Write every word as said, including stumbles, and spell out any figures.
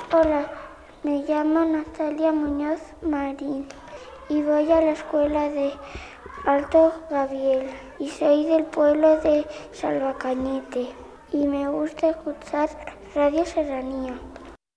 Hola, me llamo Natalia Muñoz Marín y voy a la escuela de Alto Gabriel y soy del pueblo de Salvacañete y me gusta escuchar Radio Serranía.